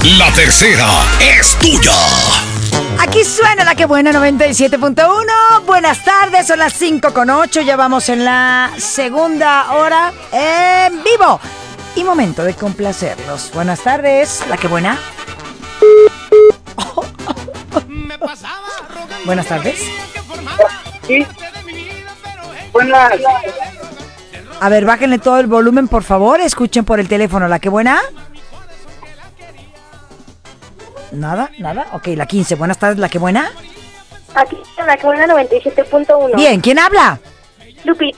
La tercera es tuya. Aquí suena la que buena 97.1. Buenas tardes, son las 5:08. Ya vamos en la segunda hora en vivo. Y momento de complacerlos. Buenas tardes, la que buena. Buenas tardes. Sí. Buenas. A ver, bájenle todo el volumen, por favor. Escuchen por el teléfono. ¿La que buena? Nada. Ok, la 15. Buenas tardes, ¿la que buena? Aquí en la que buena 97.1. Bien, ¿quién habla? Lupi.